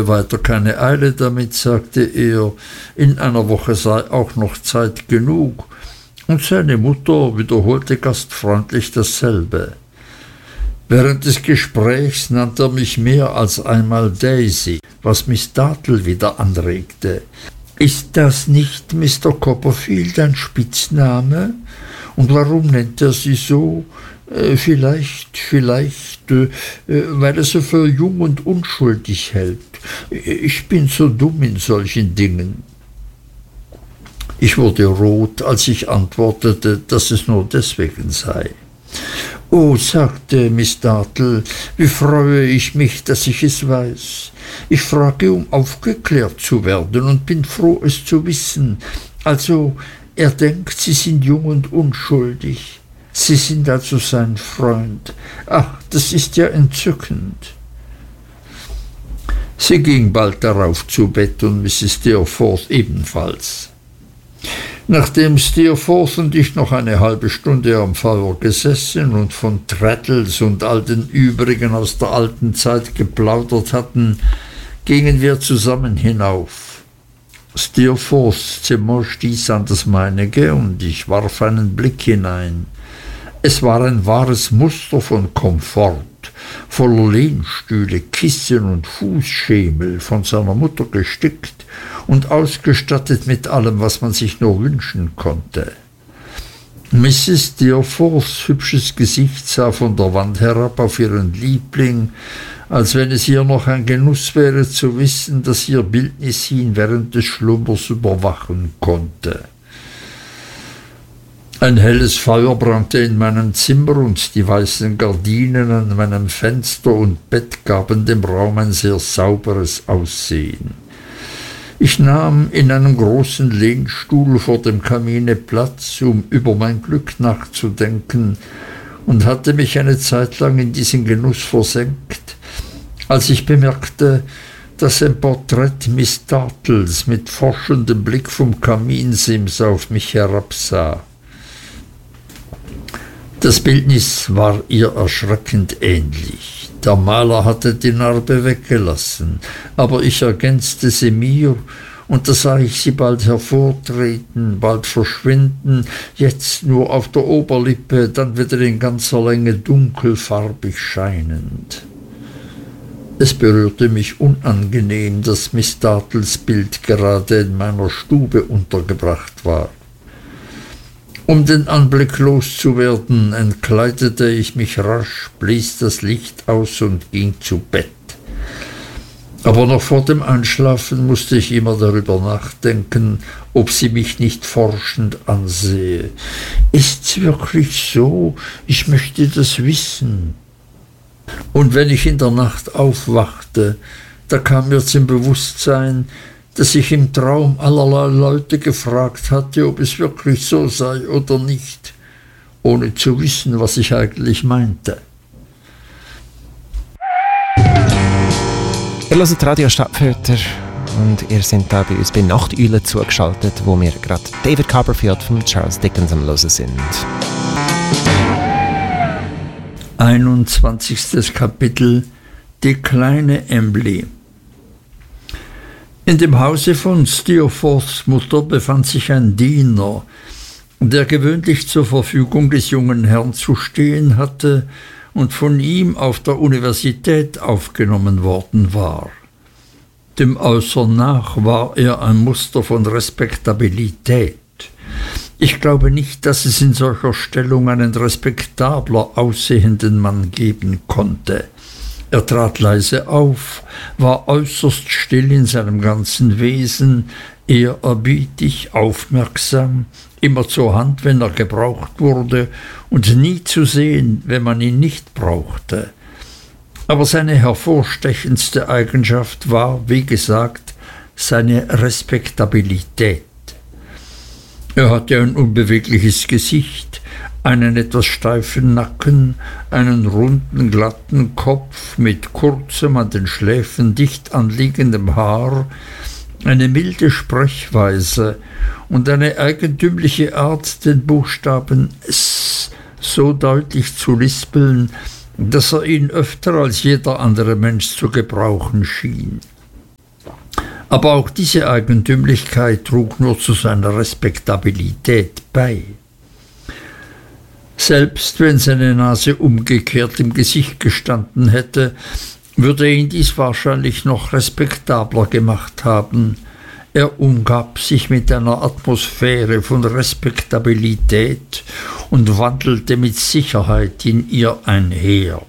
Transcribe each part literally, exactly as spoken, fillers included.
habe weiter keine Eile damit, sagte er, in einer Woche sei auch noch Zeit genug, und seine Mutter wiederholte gastfreundlich dasselbe. Während des Gesprächs nannte er mich mehr als einmal Daisy, was Miss Dartle wieder anregte. »Ist das nicht Mister Copperfield ein Spitzname? Und warum nennt er Sie so? Äh, vielleicht, vielleicht, äh, weil er so für jung und unschuldig hält. Ich bin so dumm in solchen Dingen.« Ich wurde rot, als ich antwortete, dass es nur deswegen sei. »Oh«, sagte Miss Dartle, »wie freue ich mich, dass ich es weiß. Ich frage, um aufgeklärt zu werden, und bin froh, es zu wissen. Also, er denkt, Sie sind jung und unschuldig. Sie sind also sein Freund. Ach, das ist ja entzückend.« Sie ging bald darauf zu Bett und Misses Steerforth ebenfalls. Nachdem Steerforth und ich noch eine halbe Stunde am Feuer gesessen und von Traddles und all den übrigen aus der alten Zeit geplaudert hatten, gingen wir zusammen hinauf. Steerforths Zimmer stieß an das meinige, und ich warf einen Blick hinein. Es war ein wahres Muster von Komfort, voller Lehnstühle, Kissen und Fußschemel, von seiner Mutter gestickt und ausgestattet mit allem, was man sich nur wünschen konnte. Misses Steerforths hübsches Gesicht sah von der Wand herab auf ihren Liebling, als wenn es ihr noch ein Genuss wäre zu wissen, dass ihr Bildnis ihn während des Schlummers überwachen konnte. Ein helles Feuer brannte in meinem Zimmer, und die weißen Gardinen an meinem Fenster und Bett gaben dem Raum ein sehr sauberes Aussehen. Ich nahm in einem großen Lehnstuhl vor dem Kamine Platz, um über mein Glück nachzudenken, und hatte mich eine Zeit lang in diesen Genuss versenkt, als ich bemerkte, dass ein Porträt Miss Dartles mit forschendem Blick vom Kaminsims auf mich herabsah. Das Bildnis war ihr erschreckend ähnlich. Der Maler hatte die Narbe weggelassen, aber ich ergänzte sie mir, und da sah ich sie bald hervortreten, bald verschwinden, jetzt nur auf der Oberlippe, dann wieder in ganzer Länge dunkelfarbig scheinend. Es berührte mich unangenehm, dass Miss Dartles Bild gerade in meiner Stube untergebracht war. Um den Anblick loszuwerden, entkleidete ich mich rasch, blies das Licht aus und ging zu Bett. Aber noch vor dem Einschlafen musste ich immer darüber nachdenken, ob sie mich nicht forschend ansehe. »Ist's wirklich so? Ich möchte das wissen.« Und wenn ich in der Nacht aufwachte, da kam mir zum Bewusstsein, dass ich im Traum allerlei Leute gefragt hatte, ob es wirklich so sei oder nicht, ohne zu wissen, was ich eigentlich meinte. Ihr hört Radio Stadtfilter und ihr seid da bei uns bei Nachteule zugeschaltet, wo wir gerade David Copperfield von Charles Dickens am Hören sind. einundzwanzigstes Kapitel Die kleine Emily. In dem Hause von Steerforths Mutter befand sich ein Diener, der gewöhnlich zur Verfügung des jungen Herrn zu stehen hatte und von ihm auf der Universität aufgenommen worden war. Dem Äußern nach war er ein Muster von Respektabilität. Ich glaube nicht, dass es in solcher Stellung einen respektabler aussehenden Mann geben konnte. Er trat leise auf, war äußerst still in seinem ganzen Wesen, ehrerbietig, aufmerksam, immer zur Hand, wenn er gebraucht wurde, und nie zu sehen, wenn man ihn nicht brauchte. Aber seine hervorstechendste Eigenschaft war, wie gesagt, seine Respektabilität. Er hatte ein unbewegliches Gesicht, einen etwas steifen Nacken, einen runden, glatten Kopf mit kurzem, an den Schläfen dicht anliegendem Haar, eine milde Sprechweise und eine eigentümliche Art, den Buchstaben S so deutlich zu lispeln, dass er ihn öfter als jeder andere Mensch zu gebrauchen schien. Aber auch diese Eigentümlichkeit trug nur zu seiner Respektabilität bei. Selbst wenn seine Nase umgekehrt im Gesicht gestanden hätte, würde ihn dies wahrscheinlich noch respektabler gemacht haben. Er umgab sich mit einer Atmosphäre von Respektabilität und wandelte mit Sicherheit in ihr einher.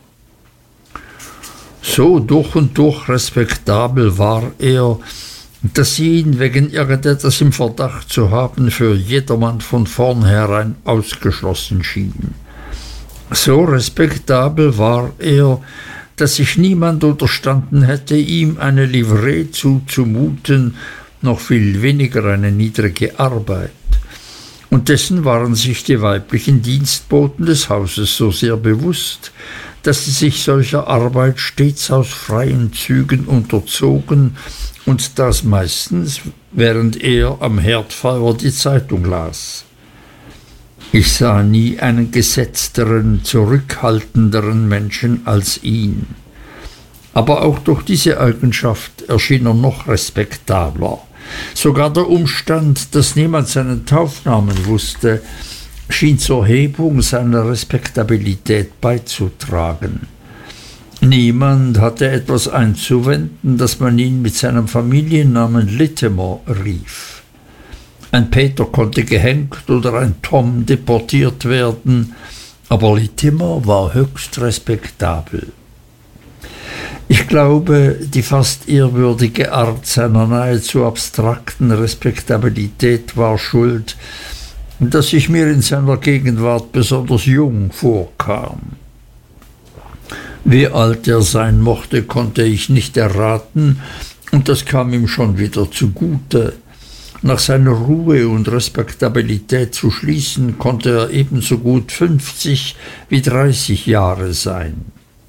So durch und durch respektabel war er, dass sie ihn wegen irgendetwas im Verdacht zu haben für jedermann von vornherein ausgeschlossen schien. So respektabel war er, dass sich niemand unterstanden hätte, ihm eine Livree zuzumuten, noch viel weniger eine niedrige Arbeit. Und dessen waren sich die weiblichen Dienstboten des Hauses so sehr bewusst, dass sie sich solcher Arbeit stets aus freien Zügen unterzogen, und das meistens, während er am Herdfeuer die Zeitung las. Ich sah nie einen gesetzteren, zurückhaltenderen Menschen als ihn. Aber auch durch diese Eigenschaft erschien er noch respektabler. Sogar der Umstand, dass niemand seinen Taufnamen wusste, schien zur Hebung seiner Respektabilität beizutragen. Niemand hatte etwas einzuwenden, dass man ihn mit seinem Familiennamen Littimer rief. Ein Peter konnte gehängt oder ein Tom deportiert werden, aber Littimer war höchst respektabel. Ich glaube, die fast ehrwürdige Art seiner nahezu abstrakten Respektabilität war schuld, dass ich mir in seiner Gegenwart besonders jung vorkam. Wie alt er sein mochte, konnte ich nicht erraten, und das kam ihm schon wieder zugute. Nach seiner Ruhe und Respektabilität zu schließen, konnte er ebenso gut fünfzig wie dreißig Jahre sein.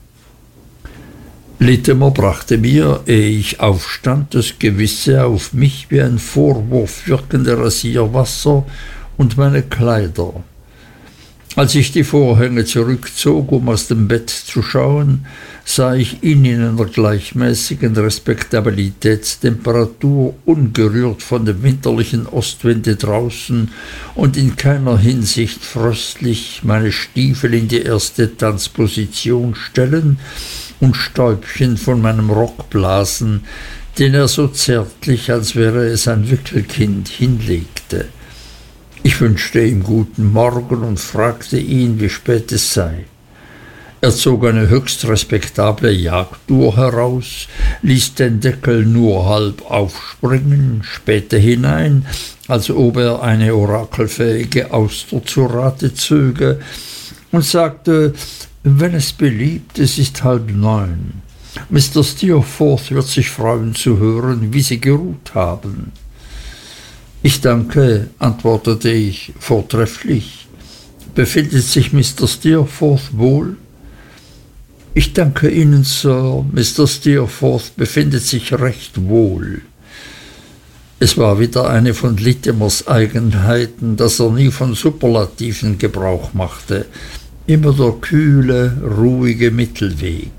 Littimer brachte mir, ehe ich aufstand, das Gewisse auf mich wie ein Vorwurf wirkende Rasierwasser und meine Kleider. Als ich die Vorhänge zurückzog, um aus dem Bett zu schauen, sah ich ihn in einer gleichmäßigen Respektabilitätstemperatur, ungerührt von dem winterlichen Ostwinde draußen und in keiner Hinsicht fröstlich, meine Stiefel in die erste Tanzposition stellen und Stäubchen von meinem Rock blasen, den er so zärtlich, als wäre es ein Wickelkind, hinlegte. Ich wünschte ihm guten Morgen und fragte ihn, wie spät es sei. Er zog eine höchst respektable Jagduhr heraus, ließ den Deckel nur halb aufspringen, spähte hinein, als ob er eine orakelfähige Auster zu Rate zöge, und sagte, wenn es beliebt, es ist halb neun. Mister Steerforth wird sich freuen zu hören, wie Sie geruht haben. Ich danke, antwortete ich, vortrefflich. Befindet sich Mister Steerforth wohl? Ich danke Ihnen, Sir. Mister Steerforth befindet sich recht wohl. Es war wieder eine von Littimers Eigenheiten, dass er nie von Superlativen Gebrauch machte. Immer der kühle, ruhige Mittelweg.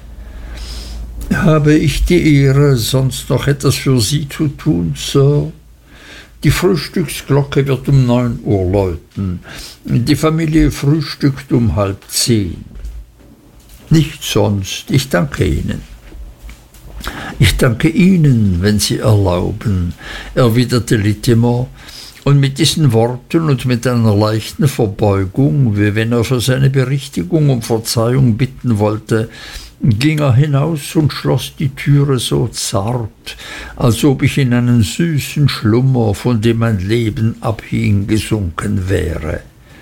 Habe ich die Ehre, sonst noch etwas für Sie zu tun, Sir? Die Frühstücksglocke wird um neun Uhr läuten. Die Familie frühstückt um halb zehn. Nichts sonst. Ich danke Ihnen. Ich danke Ihnen, wenn Sie erlauben, erwiderte Littimer, und mit diesen Worten und mit einer leichten Verbeugung, wie wenn er für seine Berichtigung um Verzeihung bitten wollte, ging er hinaus und schloss die Türe so zart, als ob ich in einen süßen Schlummer, von dem mein Leben abhing, gesunken wäre.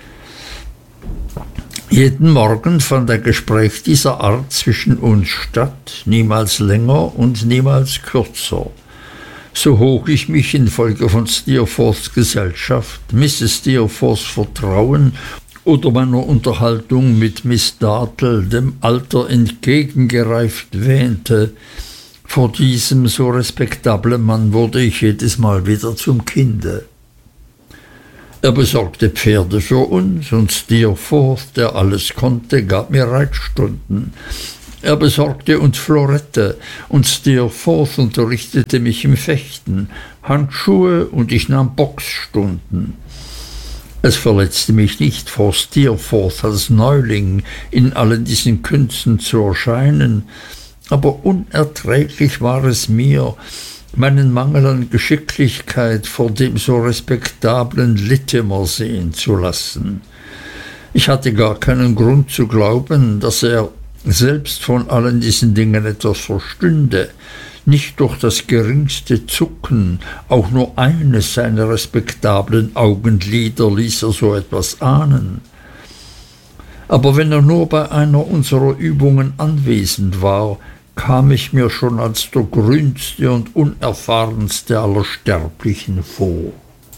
Jeden Morgen fand ein Gespräch dieser Art zwischen uns statt, niemals länger und niemals kürzer. So hoch ich mich infolge von Steerforths Gesellschaft, Misses Steerforths Vertrauen oder meiner Unterhaltung mit Miss Dartle dem Alter entgegengereift wähnte, vor diesem so respektablen Mann wurde ich jedes Mal wieder zum Kinde. Er besorgte Pferde für uns, und Steerforth, der alles konnte, gab mir Reitstunden. Er besorgte uns Florette, und Steerforth unterrichtete mich im Fechten, Handschuhe, und ich nahm Boxstunden. Es verletzte mich nicht, vor Steerforth als Neuling in allen diesen Künsten zu erscheinen, aber unerträglich war es mir, meinen Mangel an Geschicklichkeit vor dem so respektablen Littimer sehen zu lassen. Ich hatte gar keinen Grund zu glauben, dass er selbst von allen diesen Dingen etwas verstünde. Nicht durch das geringste Zucken, auch nur eines seiner respektablen Augenlider ließ er so etwas ahnen. Aber wenn er nur bei einer unserer Übungen anwesend war, kam ich mir schon als der grünste und unerfahrenste aller Sterblichen vor.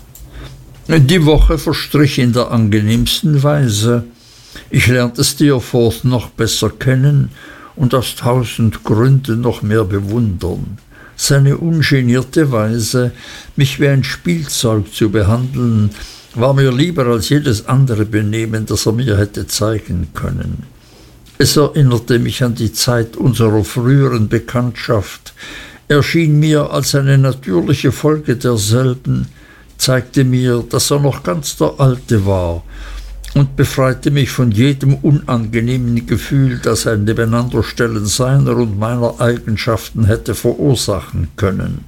Die Woche verstrich in der angenehmsten Weise. Ich lernte Steerforth noch besser kennen und aus tausend Gründen noch mehr bewundern. Seine ungenierte Weise, mich wie ein Spielzeug zu behandeln, war mir lieber als jedes andere Benehmen, das er mir hätte zeigen können. Es erinnerte mich an die Zeit unserer früheren Bekanntschaft, erschien mir als eine natürliche Folge derselben, zeigte mir, dass er noch ganz der Alte war, und befreite mich von jedem unangenehmen Gefühl, das ein Nebeneinanderstellen seiner und meiner Eigenschaften hätte verursachen können.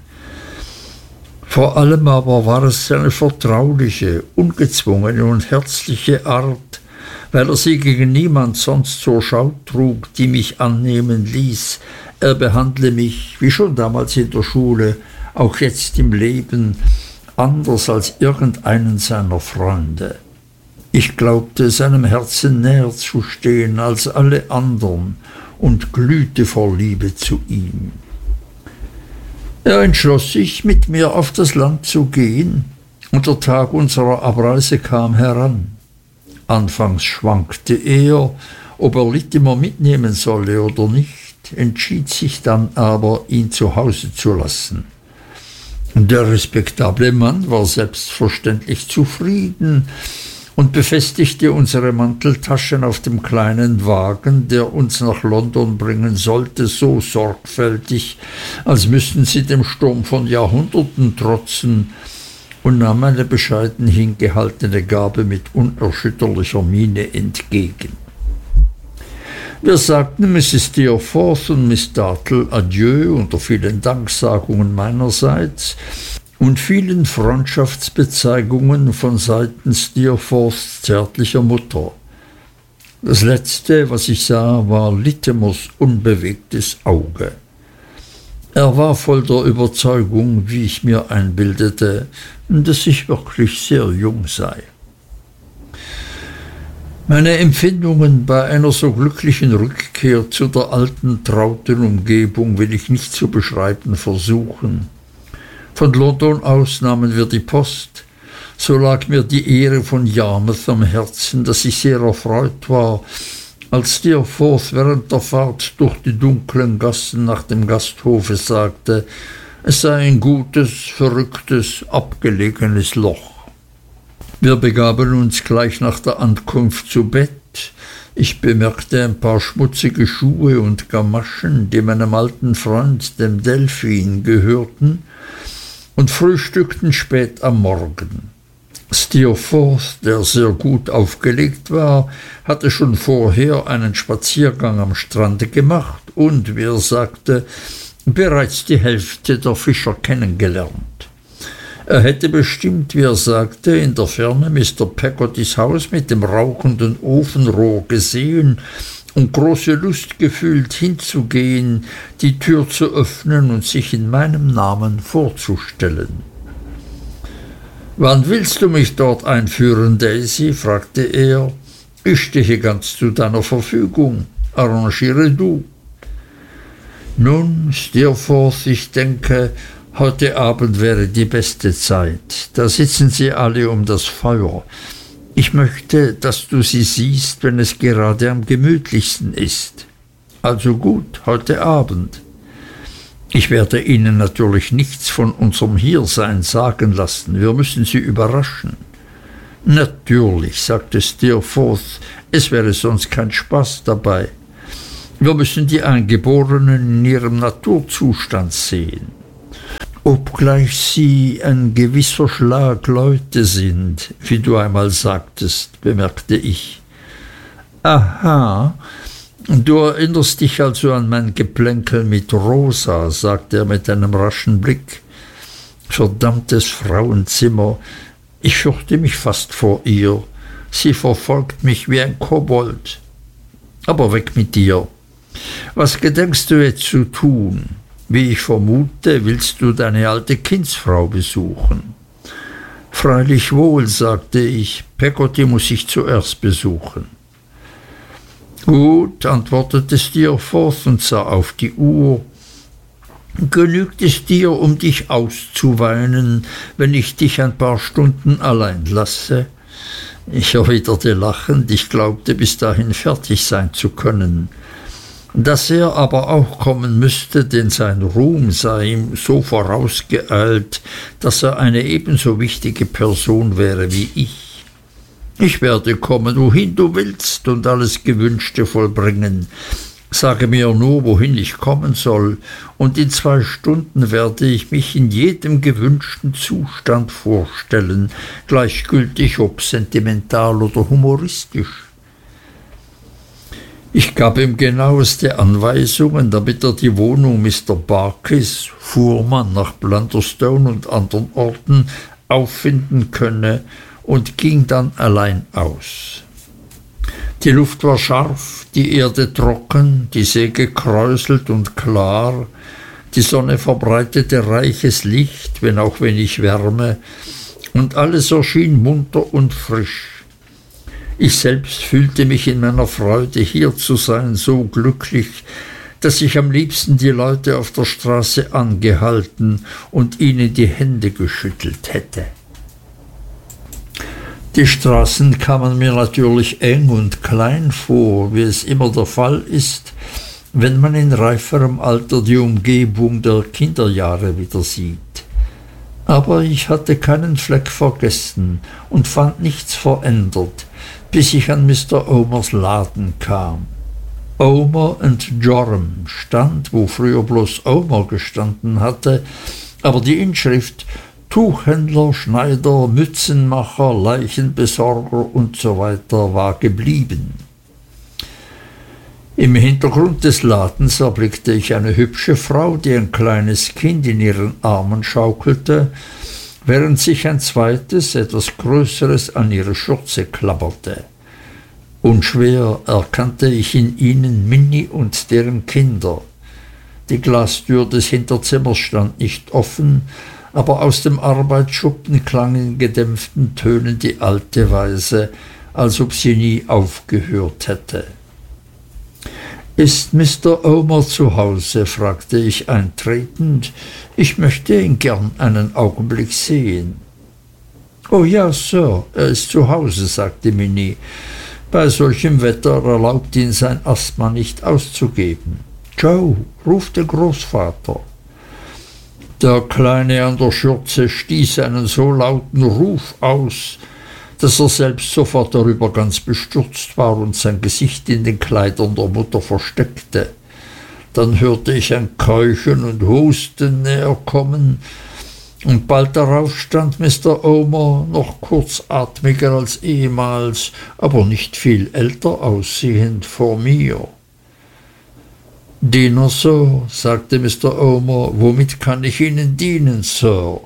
Vor allem aber war es seine vertrauliche, ungezwungene und herzliche Art, weil er sie gegen niemand sonst zur Schau trug, die mich annehmen ließ. Er behandle mich, wie schon damals in der Schule, auch jetzt im Leben, anders als irgendeinen seiner Freunde. Ich glaubte, seinem Herzen näher zu stehen als alle andern und glühte vor Liebe zu ihm. Er entschloss sich, mit mir auf das Land zu gehen, und der Tag unserer Abreise kam heran. Anfangs schwankte er, ob er Littimer mitnehmen solle oder nicht, entschied sich dann aber, ihn zu Hause zu lassen. Der respektable Mann war selbstverständlich zufrieden und befestigte unsere Manteltaschen auf dem kleinen Wagen, der uns nach London bringen sollte, so sorgfältig, als müssten sie dem Sturm von Jahrhunderten trotzen, und nahm meine bescheiden hingehaltene Gabe mit unerschütterlicher Miene entgegen. Wir sagten Misses Steerforth und Miss Dartle Adieu unter vielen Danksagungen meinerseits und vielen Freundschaftsbezeigungen von Seiten Steerforths zärtlicher Mutter. Das Letzte, was ich sah, war Littimers unbewegtes Auge. Er war voll der Überzeugung, wie ich mir einbildete, dass ich wirklich sehr jung sei. Meine Empfindungen bei einer so glücklichen Rückkehr zu der alten, trauten Umgebung will ich nicht zu beschreiben versuchen. Von London aus nahmen wir die Post. So lag mir die Ehre von Yarmouth am Herzen, dass ich sehr erfreut war, als Steerforth während der Fahrt durch die dunklen Gassen nach dem Gasthofe sagte, es sei ein gutes, verrücktes, abgelegenes Loch. Wir begaben uns gleich nach der Ankunft zu Bett. Ich bemerkte ein paar schmutzige Schuhe und Gamaschen, die meinem alten Freund, dem Delphin, gehörten, und frühstückten spät am Morgen. Steerforth, der sehr gut aufgelegt war, hatte schon vorher einen Spaziergang am Strande gemacht und, wie er sagte, bereits die Hälfte der Fischer kennengelernt. Er hätte bestimmt, wie er sagte, in der Ferne Mister Peggottys Haus mit dem rauchenden Ofenrohr gesehen und große Lust gefühlt, hinzugehen, die Tür zu öffnen und sich in meinem Namen vorzustellen. »Wann willst du mich dort einführen, Daisy?« fragte er. »Ich stehe ganz zu deiner Verfügung. Arrangiere du.« »Nun, Steerforth, ich denke, heute Abend wäre die beste Zeit. Da sitzen sie alle um das Feuer. Ich möchte, dass du sie siehst, wenn es gerade am gemütlichsten ist. Also gut, heute Abend. Ich werde Ihnen natürlich nichts von unserem Hiersein sagen lassen. Wir müssen Sie überraschen.« »Natürlich«, sagte Steerforth, »es wäre sonst kein Spaß dabei. Wir müssen die Eingeborenen in ihrem Naturzustand sehen. Obgleich sie ein gewisser Schlag Leute sind, wie du einmal sagtest, bemerkte ich. Aha, du erinnerst dich also an mein Geplänkel mit Rosa, sagte er mit einem raschen Blick. Verdammtes Frauenzimmer, ich fürchte mich fast vor ihr. Sie verfolgt mich wie ein Kobold. Aber weg mit dir. Was gedenkst du jetzt zu tun? Wie ich vermute, willst du deine alte Kindsfrau besuchen. Freilich wohl, sagte ich, Peggotty muß ich zuerst besuchen. Gut, antwortete Steerforth und sah auf die Uhr. Genügt es dir, um dich auszuweinen, wenn ich dich ein paar Stunden allein lasse? Ich erwiderte lachend, ich glaubte bis dahin fertig sein zu können. Dass er aber auch kommen müsste, denn sein Ruhm sei ihm so vorausgeeilt, dass er eine ebenso wichtige Person wäre wie ich. Ich werde kommen, wohin du willst, und alles Gewünschte vollbringen. Sage mir nur, wohin ich kommen soll, und in zwei Stunden werde ich mich in jedem gewünschten Zustand vorstellen, gleichgültig ob sentimental oder humoristisch. Ich gab ihm genaueste Anweisungen, damit er die Wohnung Mister Barkis, Fuhrmann nach Blunderstone und anderen Orten, auffinden könne, und ging dann allein aus. Die Luft war scharf, die Erde trocken, die See gekräuselt und klar, die Sonne verbreitete reiches Licht, wenn auch wenig Wärme, und alles erschien munter und frisch. Ich selbst fühlte mich in meiner Freude, hier zu sein, so glücklich, dass ich am liebsten die Leute auf der Straße angehalten und ihnen die Hände geschüttelt hätte. Die Straßen kamen mir natürlich eng und klein vor, wie es immer der Fall ist, wenn man in reiferem Alter die Umgebung der Kinderjahre wieder sieht. Aber ich hatte keinen Fleck vergessen und fand nichts verändert, bis ich an Mister Omers Laden kam. Omer and Joram stand, wo früher bloß Omer gestanden hatte, aber die Inschrift Tuchhändler, Schneider, Mützenmacher, Leichenbesorger und so weiter war geblieben. Im Hintergrund des Ladens erblickte ich eine hübsche Frau, die ein kleines Kind in ihren Armen schaukelte, während sich ein zweites, etwas größeres an ihre Schürze klammerte. Unschwer erkannte ich in ihnen Minnie und deren Kinder. Die Glastür des Hinterzimmers stand nicht offen, aber aus dem Arbeitsschuppen klang in gedämpften Tönen die alte Weise, als ob sie nie aufgehört hätte. »Ist Mister Omer zu Hause?« fragte ich eintretend. »Ich möchte ihn gern einen Augenblick sehen.« »Oh ja, Sir, er ist zu Hause«, sagte Minnie. »Bei solchem Wetter erlaubt ihn sein Asthma nicht auszugeben. Joe, ruf den Großvater.« Der Kleine an der Schürze stieß einen so lauten Ruf aus, dass er selbst sofort darüber ganz bestürzt war und sein Gesicht in den Kleidern der Mutter versteckte. Dann hörte ich ein Keuchen und Husten näher kommen, und bald darauf stand Mister Omer, noch kurzatmiger als ehemals, aber nicht viel älter aussehend, vor mir. »Diener, Sir«, sagte Mister Omer, »womit kann ich Ihnen dienen, Sir?«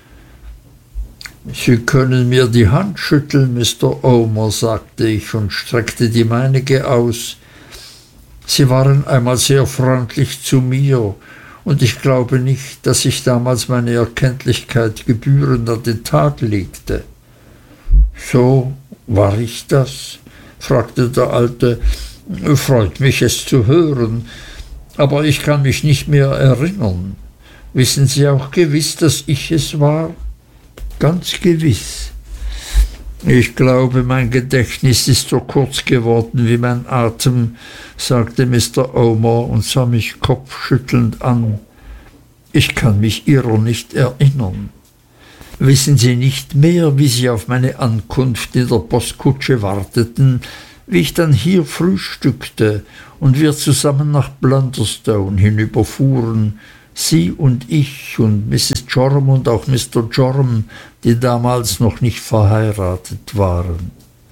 »Sie können mir die Hand schütteln, Mister Omer«, sagte ich und streckte die meinige aus. »Sie waren einmal sehr freundlich zu mir, und ich glaube nicht, dass ich damals meine Erkenntlichkeit gebührend an den Tag legte.« »So, war ich das?« fragte der Alte. »Freut mich, es zu hören, aber ich kann mich nicht mehr erinnern. Wissen Sie auch gewiss, dass ich es war?« »Ganz gewiss.« »Ich glaube, mein Gedächtnis ist so kurz geworden wie mein Atem«, sagte Mister Omer und sah mich kopfschüttelnd an. »Ich kann mich Ihrer nicht erinnern. Wissen Sie nicht mehr, wie Sie auf meine Ankunft in der Postkutsche warteten, wie ich dann hier frühstückte und wir zusammen nach Blunderstone hinüberfuhren, Sie und ich und Misses Joram und auch Mister Joram, die damals noch nicht verheiratet waren.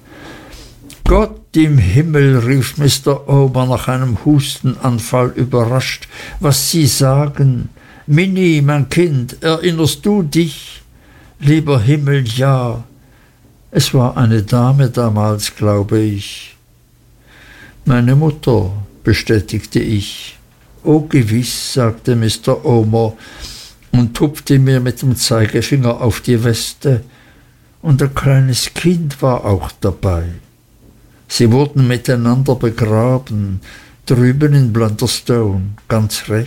Gott im Himmel, rief Mister Omer nach einem Hustenanfall überrascht, was Sie sagen. Minnie, mein Kind, erinnerst du dich? Lieber Himmel, ja. Es war eine Dame damals, glaube ich. Meine Mutter, bestätigte ich. Oh, gewiss, sagte Mister Omer und tupfte mir mit dem Zeigefinger auf die Weste. Und ein kleines Kind war auch dabei. Sie wurden miteinander begraben, drüben in Blunderstone, ganz recht.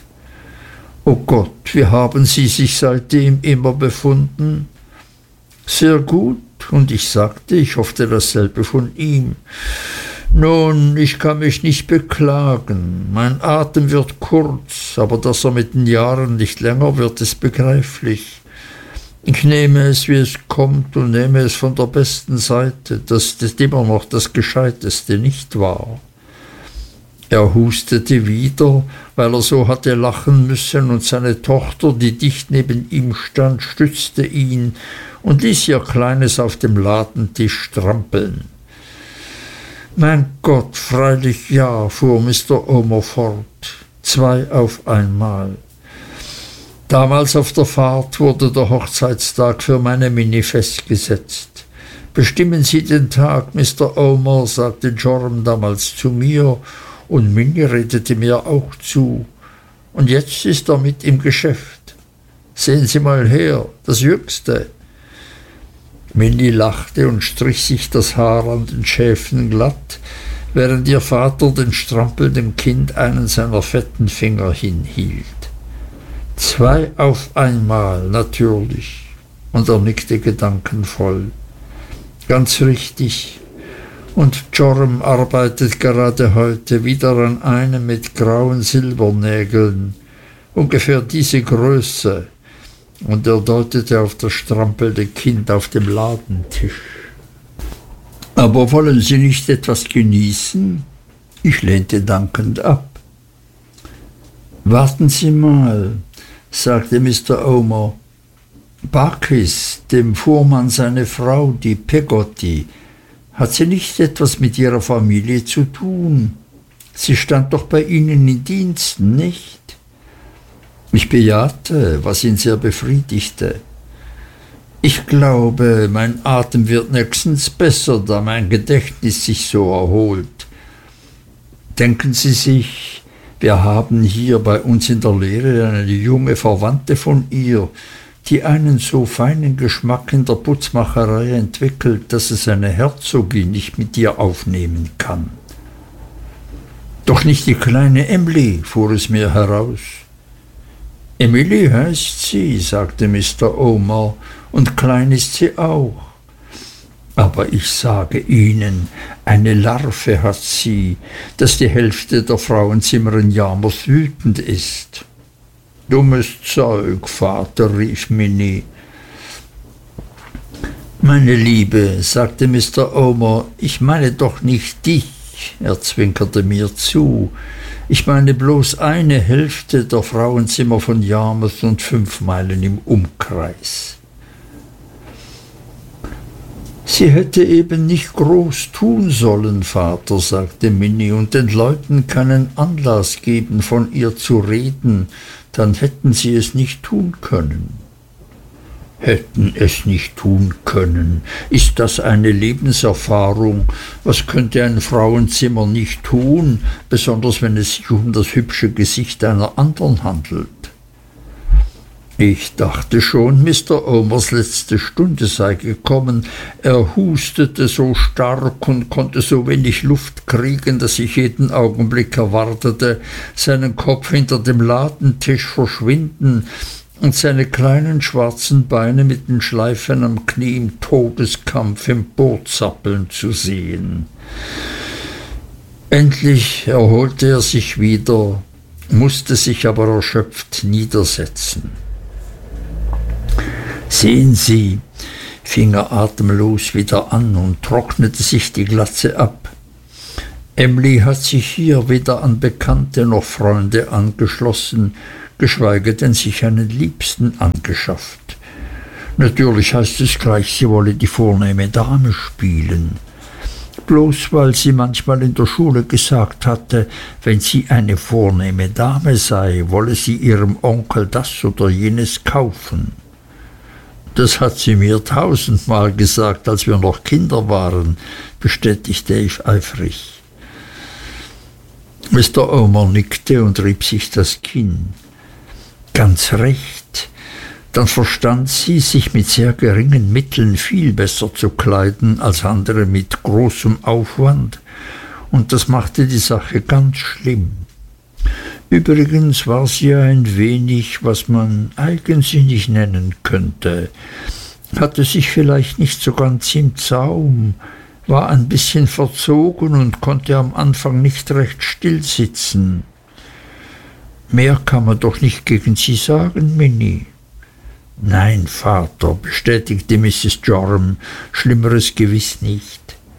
O Gott, wie haben Sie sich seitdem immer befunden? Sehr gut, und ich sagte, ich hoffte dasselbe von ihm. Nun, ich kann mich nicht beklagen. Mein Atem wird kurz, aber dass er mit den Jahren nicht länger wird, ist begreiflich. Ich nehme es, wie es kommt, und nehme es von der besten Seite. Das ist immer noch das Gescheiteste, nicht wahr? Er hustete wieder, weil er so hatte lachen müssen, und seine Tochter, die dicht neben ihm stand, stützte ihn und ließ ihr Kleines auf dem Ladentisch strampeln. Mein Gott, freilich ja, fuhr Mister Omer fort. Zwei auf einmal. Damals auf der Fahrt wurde der Hochzeitstag für meine Minnie festgesetzt. Bestimmen Sie den Tag, Mister Omer, sagte Joram damals zu mir, und Minnie redete mir auch zu. Und jetzt ist er mit im Geschäft. Sehen Sie mal her, das Jüngste. Minnie lachte und strich sich das Haar an den Schäfen glatt, während ihr Vater dem strampelnden Kind einen seiner fetten Finger hinhielt. Zwei auf einmal, natürlich. Und er nickte gedankenvoll. Ganz richtig. Und Joram arbeitet gerade heute wieder an einem mit grauen Silbernägeln. Ungefähr diese Größe. Und er deutete auf das strampelnde Kind auf dem Ladentisch. Aber wollen Sie nicht etwas genießen? Ich lehnte dankend ab. Warten Sie mal, sagte Mister Omer. Barkis, dem Fuhrmann seine Frau, die Peggotty, hat sie nicht etwas mit ihrer Familie zu tun? Sie stand doch bei Ihnen in Diensten, nicht? Ich bejahte, was ihn sehr befriedigte. Ich glaube, mein Atem wird nächstens besser, da mein Gedächtnis sich so erholt. Denken Sie sich, wir haben hier bei uns in der Lehre eine junge Verwandte von ihr, die einen so feinen Geschmack in der Putzmacherei entwickelt, dass es eine Herzogin nicht mit ihr aufnehmen kann. Doch nicht die kleine Emily, fuhr es mir heraus. Emily heißt sie, sagte Mister Omer, und klein ist sie auch. Aber ich sage Ihnen, eine Larve hat sie, dass die Hälfte der Frauenzimmer in Yarmouth wütend ist. Dummes Zeug, Vater, rief Minnie. Meine Liebe, sagte Mister Omer, ich meine doch nicht dich, er zwinkerte mir zu. Ich meine bloß eine Hälfte der Frauenzimmer von Yarmouth und fünf Meilen im Umkreis. Sie hätte eben nicht groß tun sollen, Vater, sagte Minnie, und den Leuten keinen Anlass geben, von ihr zu reden, dann hätten sie es nicht tun können. Hätten es nicht tun können. Ist das eine Lebenserfahrung? Was könnte ein Frauenzimmer nicht tun, besonders wenn es sich um das hübsche Gesicht einer anderen handelt? Ich dachte schon, Mister Omers letzte Stunde sei gekommen. Er hustete so stark und konnte so wenig Luft kriegen, dass ich jeden Augenblick erwartete, seinen Kopf hinter dem Ladentisch verschwinden und seine kleinen schwarzen Beine mit den Schleifen am Knie im Todeskampf emporzappeln zu sehen. Endlich erholte er sich wieder, musste sich aber erschöpft niedersetzen. Sehen Sie, fing er atemlos wieder an und trocknete sich die Glatze ab. Emly hat sich hier weder an Bekannte noch Freunde angeschlossen, geschweige denn sich einen Liebsten angeschafft. Natürlich heißt es gleich, sie wolle die vornehme Dame spielen. Bloß weil sie manchmal in der Schule gesagt hatte, wenn sie eine vornehme Dame sei, wolle sie ihrem Onkel das oder jenes kaufen. Das hat sie mir tausendmal gesagt, als wir noch Kinder waren, bestätigte ich eifrig. Mister Omer nickte und rieb sich das Kinn. Ganz recht. Dann verstand sie, sich mit sehr geringen Mitteln viel besser zu kleiden als andere mit großem Aufwand, und das machte die Sache ganz schlimm. Übrigens war sie ein wenig, was man eigensinnig nennen könnte, hatte sich vielleicht nicht so ganz im Zaum, war ein bisschen verzogen und konnte am Anfang nicht recht still sitzen. Mehr kann man doch nicht gegen sie sagen, Minnie. Nein, Vater, bestätigte Misses Joram, Schlimmeres gewiss nicht.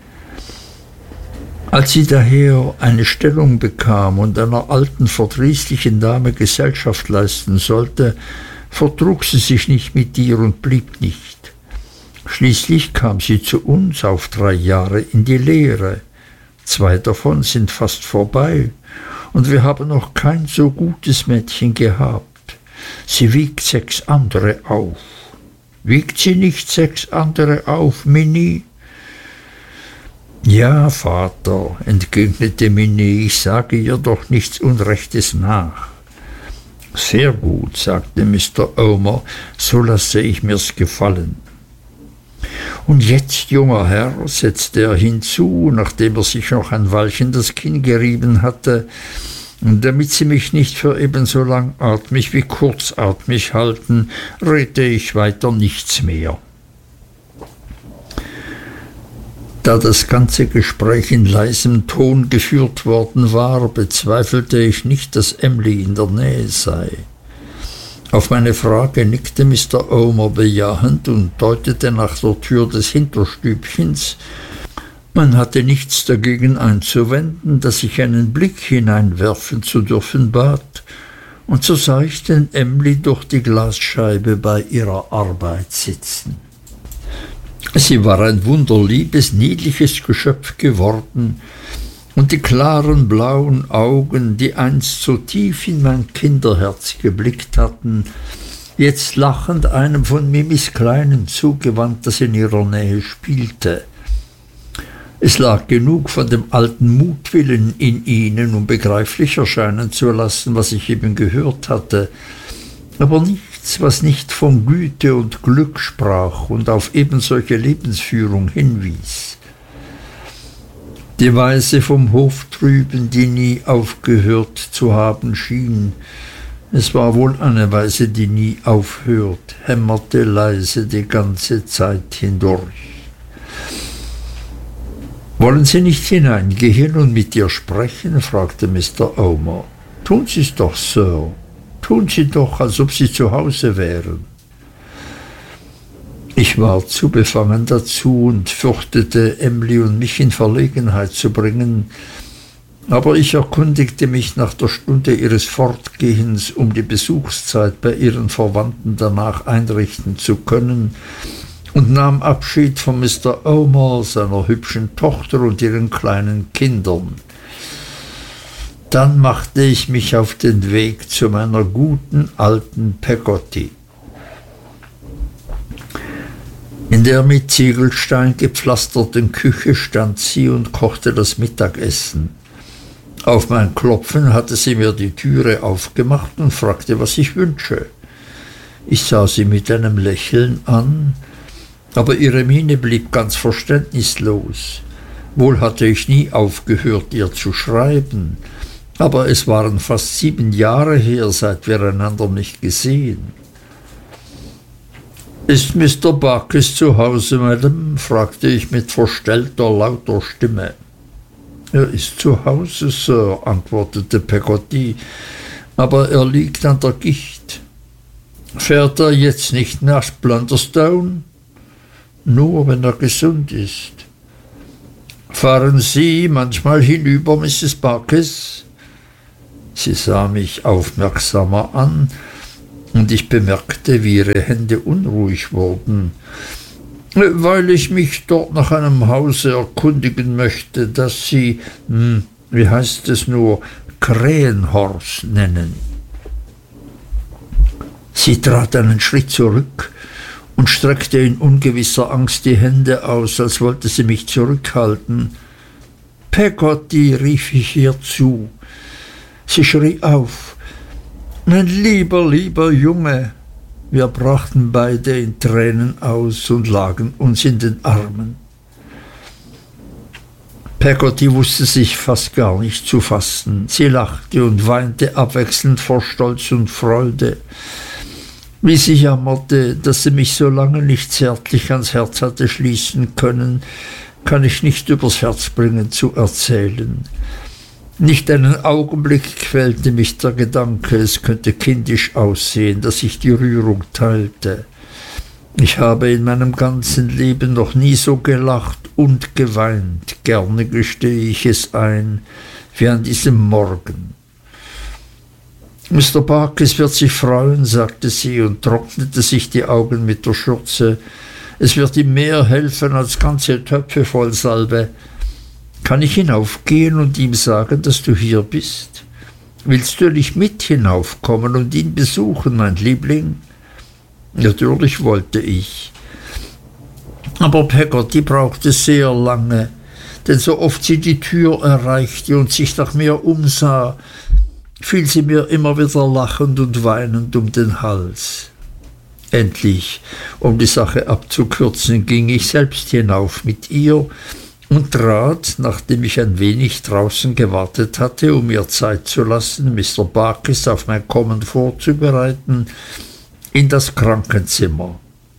Als sie daher eine Stellung bekam und einer alten, verdrießlichen Dame Gesellschaft leisten sollte, vertrug sie sich nicht mit ihr und blieb nicht. Schließlich kam sie zu uns auf drei Jahre in die Lehre. Zwei davon sind fast vorbei, und wir haben noch kein so gutes Mädchen gehabt. Sie wiegt sechs andere auf. Wiegt sie nicht sechs andere auf, Minnie? Ja, Vater, entgegnete Minnie, ich sage ihr doch nichts Unrechtes nach. Sehr gut, sagte Mister Omer, so lasse ich mir's gefallen. Und jetzt, junger Herr, setzte er hinzu, nachdem er sich noch ein Weilchen das Kinn gerieben hatte, damit Sie mich nicht für ebenso langatmig wie kurzatmig halten, rede ich weiter nichts mehr. Da das ganze Gespräch in leisem Ton geführt worden war, bezweifelte ich nicht, dass Emly in der Nähe sei. Auf meine Frage nickte Mister Omer bejahend und deutete nach der Tür des Hinterstübchens. Man hatte nichts dagegen einzuwenden, dass ich einen Blick hineinwerfen zu dürfen bat, und so sah ich den Emly durch die Glasscheibe bei ihrer Arbeit sitzen. Sie war ein wunderliebes, niedliches Geschöpf geworden, und die klaren blauen Augen, die einst so tief in mein Kinderherz geblickt hatten, jetzt lachend einem von Mimis Kleinen zugewandt, das in ihrer Nähe spielte. Es lag genug von dem alten Mutwillen in ihnen, um begreiflich erscheinen zu lassen, was ich eben gehört hatte, aber nichts, was nicht von Güte und Glück sprach und auf ebensolche Lebensführung hinwies. Die Weise vom Hof drüben, die nie aufgehört zu haben schien, es war wohl eine Weise, die nie aufhört, hämmerte leise die ganze Zeit hindurch. »Wollen Sie nicht hineingehen und mit ihr sprechen?« fragte Mister Omer. »Tun Sie's doch, Sir. Tun Sie doch, als ob Sie zu Hause wären.« Ich war zu befangen dazu und fürchtete, Emly und mich in Verlegenheit zu bringen, aber ich erkundigte mich nach der Stunde ihres Fortgehens, um die Besuchszeit bei ihren Verwandten danach einrichten zu können, und nahm Abschied von Mister Omer, seiner hübschen Tochter und ihren kleinen Kindern. Dann machte ich mich auf den Weg zu meiner guten alten Peggotty. In der mit Ziegelstein gepflasterten Küche stand sie und kochte das Mittagessen. Auf mein Klopfen hatte sie mir die Türe aufgemacht und fragte, was ich wünsche. Ich sah sie mit einem Lächeln an, aber ihre Miene blieb ganz verständnislos. Wohl hatte ich nie aufgehört, ihr zu schreiben, aber es waren fast sieben Jahre her, seit wir einander nicht gesehen. »Ist Mister Barkis zu Hause, Madame?« fragte ich mit verstellter, lauter Stimme. »Er ist zu Hause, Sir«, antwortete Peggotty, »aber er liegt an der Gicht.« »Fährt er jetzt nicht nach Blunderstone?« »Nur, wenn er gesund ist.« Fahren Sie manchmal hinüber, Misses Barkis? Sie sah mich aufmerksamer an, und ich bemerkte, wie ihre Hände unruhig wurden. Weil ich mich dort nach einem Hause erkundigen möchte, das Sie, hm, wie heißt es nur, Krähenhorst nennen. Sie trat einen Schritt zurück und streckte in ungewisser Angst die Hände aus, als wollte sie mich zurückhalten. Peggotty, rief ich ihr zu. Sie schrie auf. Mein lieber, lieber Junge. Wir brachten beide in Tränen aus und lagen uns in den Armen. Peggotty wusste sich fast gar nicht zu fassen. Sie lachte und weinte abwechselnd vor Stolz und Freude. Wie sie jammerte, dass sie mich so lange nicht zärtlich ans Herz hatte schließen können, kann ich nicht übers Herz bringen zu erzählen. Nicht einen Augenblick quälte mich der Gedanke, es könnte kindisch aussehen, dass ich die Rührung teilte. Ich habe in meinem ganzen Leben noch nie so gelacht und geweint, gerne gestehe ich es ein, wie an diesem Morgen. Mister Barkis wird sich freuen, sagte sie und trocknete sich die Augen mit der Schürze. Es wird ihm mehr helfen als ganze Töpfe voll Salbe. Kann ich hinaufgehen und ihm sagen, dass du hier bist? Willst du nicht mit hinaufkommen und ihn besuchen, mein Liebling? Natürlich wollte ich. Aber Peggotty brauchte sehr lange, denn so oft sie die Tür erreichte und sich nach mir umsah, fiel sie mir immer wieder lachend und weinend um den Hals. Endlich, um die Sache abzukürzen, ging ich selbst hinauf mit ihr und trat, nachdem ich ein wenig draußen gewartet hatte, um ihr Zeit zu lassen, Mister Barkis auf mein Kommen vorzubereiten, in das Krankenzimmer.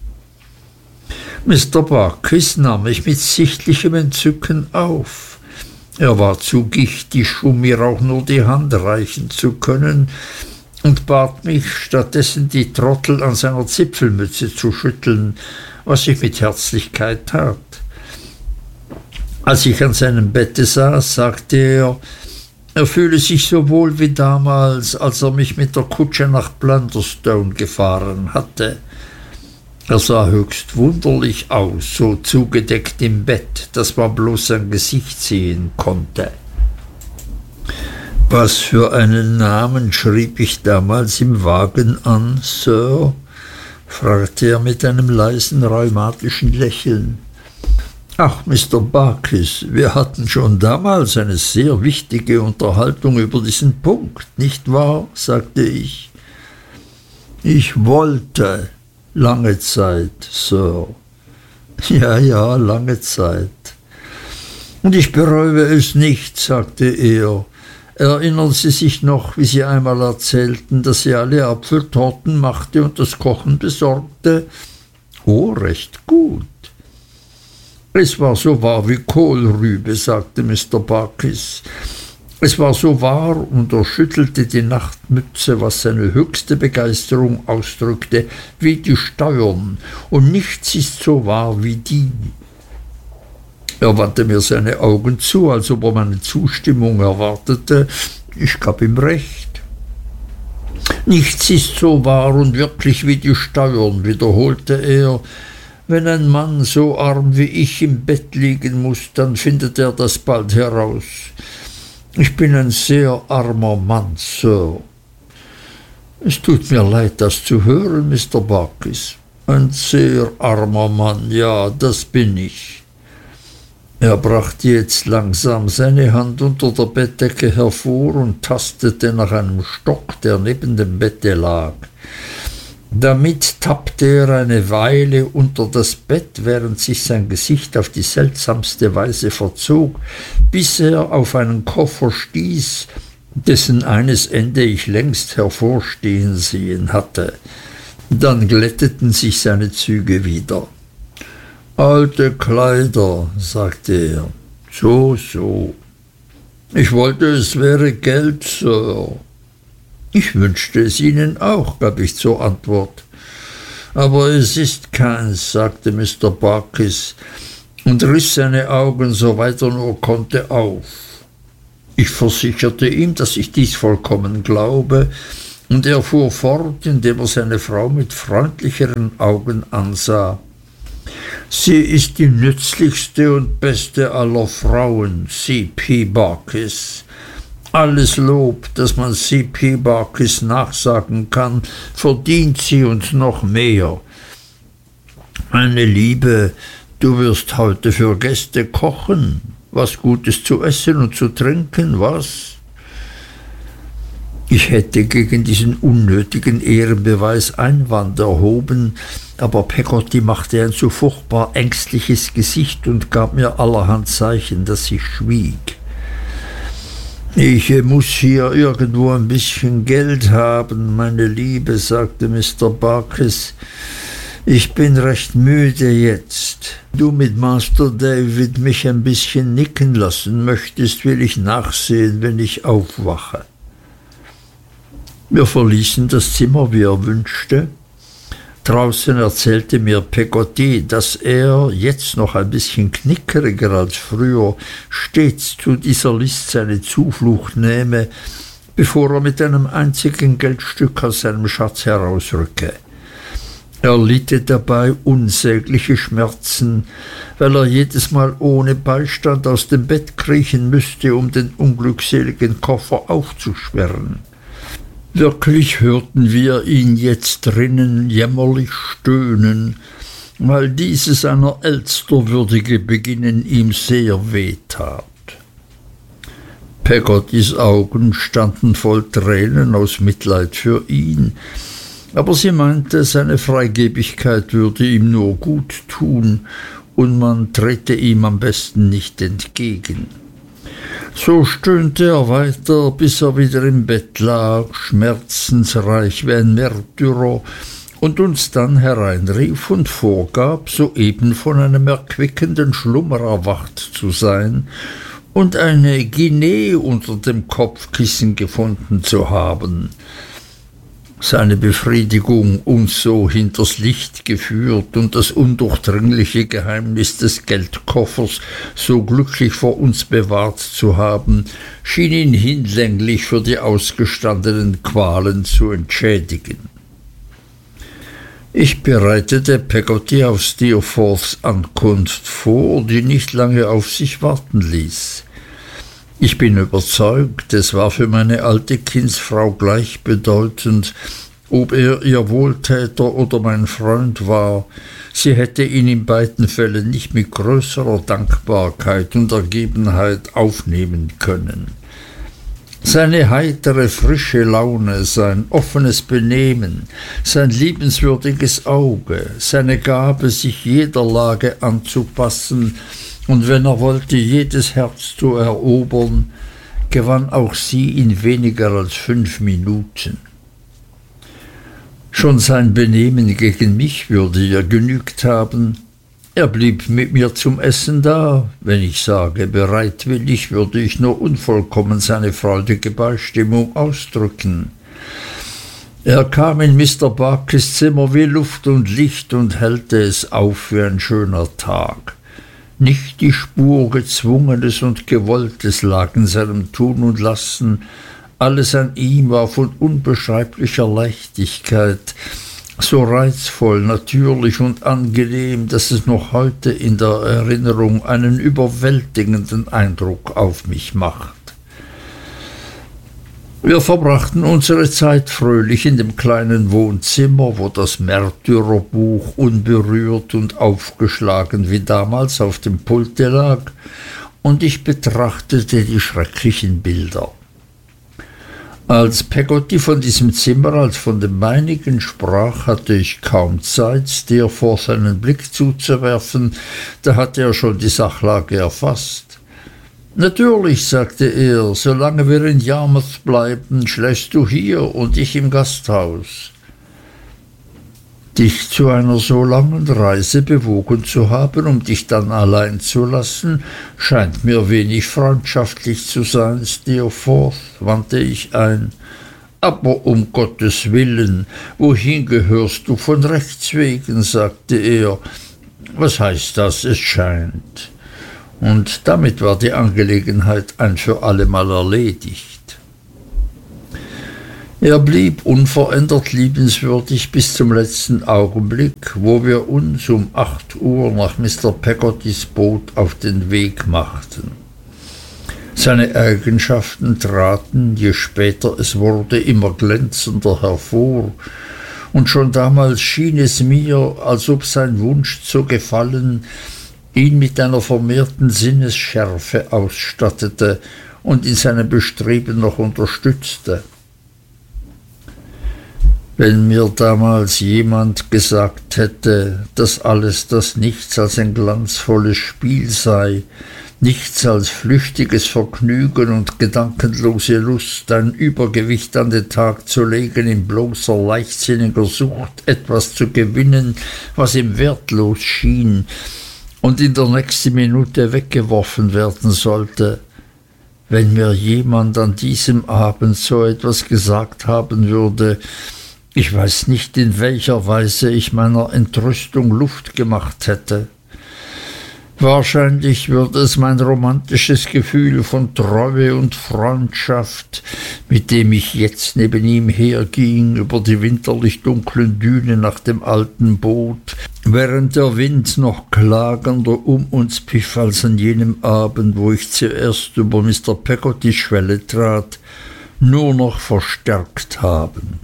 Mister Barkis nahm mich mit sichtlichem Entzücken auf. Er war zu gichtig, um mir auch nur die Hand reichen zu können, und bat mich, stattdessen die Trottel an seiner Zipfelmütze zu schütteln, was ich mit Herzlichkeit tat. Als ich an seinem Bette saß, sagte er, er fühle sich so wohl wie damals, als er mich mit der Kutsche nach Blunderstone gefahren hatte. Er sah höchst wunderlich aus, so zugedeckt im Bett, dass man bloß sein Gesicht sehen konnte. Was für einen Namen schrieb ich damals im Wagen an, Sir? Fragte er mit einem leisen, rheumatischen Lächeln. Ach, Mister Barkis, wir hatten schon damals eine sehr wichtige Unterhaltung über diesen Punkt, nicht wahr? Sagte ich. Ich wollte lange Zeit, Sir. Ja, ja, lange Zeit. Und ich bereue es nicht, sagte er. Erinnern Sie sich noch, wie Sie einmal erzählten, dass sie alle Apfeltorten machte und das Kochen besorgte? Oh, recht gut. Es war so wahr wie Kohlrübe, sagte Mister Barkis. Es war so wahr, und er schüttelte die Nachtmütze, was seine höchste Begeisterung ausdrückte, wie die Steuern, und nichts ist so wahr wie die. Er wandte mir seine Augen zu, als ob er meine Zustimmung erwartete. Ich gab ihm recht. Nichts ist so wahr und wirklich wie die Steuern, wiederholte er. Wenn ein Mann so arm wie ich im Bett liegen muss, dann findet er das bald heraus. Ich bin ein sehr armer Mann, Sir. Es tut mir leid, das zu hören, Mister Barkis. Ein sehr armer Mann, ja, das bin ich. Er brachte jetzt langsam seine Hand unter der Bettdecke hervor und tastete nach einem Stock, der neben dem Bette lag. Damit tappte er eine Weile unter das Bett, während sich sein Gesicht auf die seltsamste Weise verzog, bis er auf einen Koffer stieß, dessen eines Ende ich längst hervorstehen sehen hatte. Dann glätteten sich seine Züge wieder. »Alte Kleider«, sagte er. »So, so. Ich wollte, es wäre Geld, Sir.« »Ich wünschte es Ihnen auch«, gab ich zur Antwort. »Aber es ist keins«, sagte Mister Barkis. und riß seine Augen, soweit er nur konnte, auf. Ich versicherte ihm, dass ich dies vollkommen glaube, und er fuhr fort, indem er seine Frau mit freundlicheren Augen ansah. Sie ist die nützlichste und beste aller Frauen, C P Barkis. Alles Lob, das man C P Barkis nachsagen kann, verdient sie und noch mehr. Meine Liebe, du wirst heute für Gäste kochen, was Gutes zu essen und zu trinken, was? Ich hätte gegen diesen unnötigen Ehrenbeweis Einwand erhoben, aber Peggotty machte ein so furchtbar ängstliches Gesicht und gab mir allerhand Zeichen, dass ich schwieg. Ich muss hier irgendwo ein bisschen Geld haben, meine Liebe, sagte Mister Barkis. Ich bin recht müde jetzt. Du mit Master David mich ein bisschen nicken lassen möchtest, will ich nachsehen, wenn ich aufwache. Wir verließen das Zimmer, wie er wünschte. Draußen erzählte mir Peggotty, dass er, jetzt noch ein bisschen knickeriger als früher, stets zu dieser List seine Zuflucht nehme, bevor er mit einem einzigen Geldstück aus seinem Schatz herausrücke. Er litte dabei unsägliche Schmerzen, weil er jedes Mal ohne Beistand aus dem Bett kriechen müsste, um den unglückseligen Koffer aufzusperren. Wirklich hörten wir ihn jetzt drinnen jämmerlich stöhnen, weil dieses einer Elsterwürdige Beginnen ihm sehr weh tat. Peggottys Augen standen voll Tränen aus Mitleid für ihn, aber sie meinte, seine Freigebigkeit würde ihm nur gut tun und man trete ihm am besten nicht entgegen. So stöhnte er weiter, bis er wieder im Bett lag, schmerzensreich wie ein Märtyrer, und uns dann hereinrief und vorgab, soeben von einem erquickenden Schlummer erwacht zu sein und eine Guinee unter dem Kopfkissen gefunden zu haben. Seine Befriedigung uns so hinters Licht geführt und das undurchdringliche Geheimnis des Geldkoffers so glücklich vor uns bewahrt zu haben, schien ihn hinlänglich für die ausgestandenen Qualen zu entschädigen. Ich bereitete Peggotty auf Steerforths Ankunft vor, die nicht lange auf sich warten ließ. Ich bin überzeugt, es war für meine alte Kindsfrau gleichbedeutend, ob er ihr Wohltäter oder mein Freund war. Sie hätte ihn in beiden Fällen nicht mit größerer Dankbarkeit und Ergebenheit aufnehmen können. Seine heitere, frische Laune, sein offenes Benehmen, sein liebenswürdiges Auge, seine Gabe, sich jeder Lage anzupassen, und wenn er wollte, jedes Herz zu erobern, gewann auch sie in weniger als fünf Minuten. Schon sein Benehmen gegen mich würde ihr genügt haben. Er blieb mit mir zum Essen da. Wenn ich sage bereitwillig, würde ich nur unvollkommen seine freudige Beistimmung ausdrücken. Er kam in Mister Barkis Zimmer wie Luft und Licht und hellte es auf wie ein schöner Tag. Nicht die Spur Gezwungenes und Gewolltes lag in seinem Tun und Lassen, alles an ihm war von unbeschreiblicher Leichtigkeit, so reizvoll, natürlich und angenehm, dass es noch heute in der Erinnerung einen überwältigenden Eindruck auf mich macht. Wir verbrachten unsere Zeit fröhlich in dem kleinen Wohnzimmer, wo das Märtyrerbuch unberührt und aufgeschlagen wie damals auf dem Pulte lag, und ich betrachtete die schrecklichen Bilder. Als Peggotty von diesem Zimmer als von dem meinigen sprach, hatte ich kaum Zeit, Steerforth einen Blick zuzuwerfen, da hatte er schon die Sachlage erfasst. »Natürlich«, sagte er, »solange wir in Yarmouth bleiben, schläfst du hier und ich im Gasthaus.« Dich zu einer so langen Reise bewogen zu haben, um dich dann allein zu lassen, scheint mir wenig freundschaftlich zu sein, Steerforth, wandte ich ein. »Aber um Gottes Willen, wohin gehörst du von Rechts wegen?« sagte er. Was heißt das? Es scheint. Und damit war die Angelegenheit ein für allemal erledigt. Er blieb unverändert liebenswürdig bis zum letzten Augenblick, wo wir uns um acht Uhr nach Mister Peggottys Boot auf den Weg machten. Seine Eigenschaften traten, je später es wurde, immer glänzender hervor, und schon damals schien es mir, als ob sein Wunsch zu gefallen ihn mit einer vermehrten Sinnesschärfe ausstattete und in seinem Bestreben noch unterstützte. Wenn mir damals jemand gesagt hätte, dass alles das nichts als ein glanzvolles Spiel sei, nichts als flüchtiges Vergnügen und gedankenlose Lust, ein Übergewicht an den Tag zu legen in bloßer leichtsinniger Sucht, etwas zu gewinnen, was ihm wertlos schien und in der nächsten Minute weggeworfen werden sollte, wenn mir jemand an diesem Abend so etwas gesagt haben würde, ich weiß nicht, in welcher Weise ich meiner Entrüstung Luft gemacht hätte. Wahrscheinlich würde es mein romantisches Gefühl von Treue und Freundschaft, mit dem ich jetzt neben ihm herging, über die winterlich dunklen Dünen nach dem alten Boot, während der Wind noch klagender um uns pfiff als an jenem Abend, wo ich zuerst über Mister Peggottys Schwelle trat, nur noch verstärkt haben.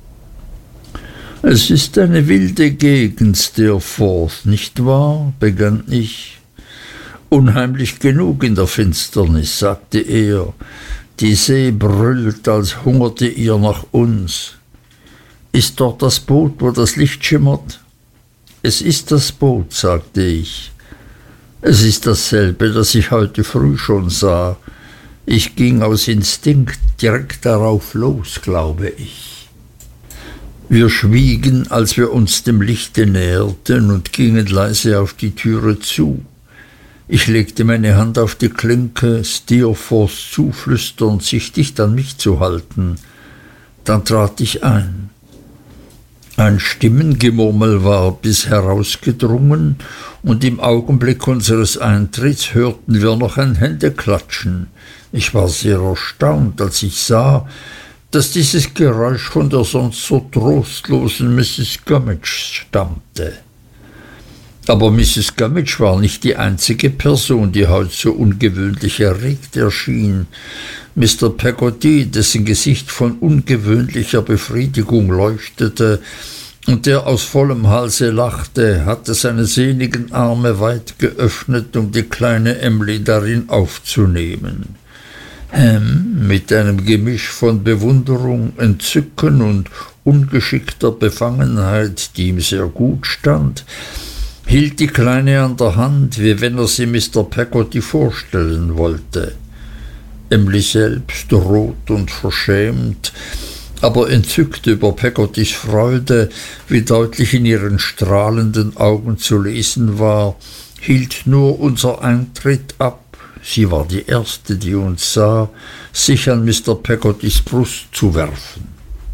»Es ist eine wilde Gegend, Steerforth, nicht wahr?« begann ich. »Unheimlich genug in der Finsternis«, sagte er. »Die See brüllt, als hungerte ihr nach uns. Ist dort das Boot, wo das Licht schimmert?« »Es ist das Boot«, sagte ich. »Es ist dasselbe, das ich heute früh schon sah. Ich ging aus Instinkt direkt darauf los, glaube ich.« Wir schwiegen, als wir uns dem Lichte näherten, und gingen leise auf die Türe zu. Ich legte meine Hand auf die Klinke, Steerforth zuflüsternd, sich dicht an mich zu halten. Dann trat ich ein. Ein Stimmengemurmel war bis herausgedrungen, und im Augenblick unseres Eintritts hörten wir noch ein Händeklatschen. Ich war sehr erstaunt, als ich sah, dass dieses Geräusch von der sonst so trostlosen Misses Gummidge stammte. Aber Misses Gummidge war nicht die einzige Person, die heute so ungewöhnlich erregt erschien. Mister Peggotty, dessen Gesicht von ungewöhnlicher Befriedigung leuchtete und der aus vollem Halse lachte, hatte seine sehnigen Arme weit geöffnet, um die kleine Emly darin aufzunehmen. Ham, mit einem Gemisch von Bewunderung, Entzücken und ungeschickter Befangenheit, die ihm sehr gut stand, hielt die Kleine an der Hand, wie wenn er sie Mister Peggotty vorstellen wollte. Emly selbst, rot und verschämt, aber entzückt über Peggottys Freude, wie deutlich in ihren strahlenden Augen zu lesen war, hielt nur unser Eintritt ab. Sie war die Erste, die uns sah, sich an Mister Peggottys Brust zu werfen.